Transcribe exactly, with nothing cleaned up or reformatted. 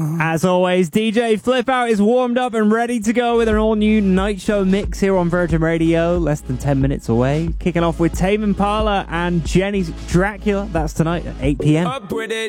As always, D J Flip Out is warmed up and ready to go with an all-new night show mix here on Virgin Radio, less than ten minutes away. Kicking off with Tame Impala and Jenny's Dracula. That's tonight at eight p.m. Up with it.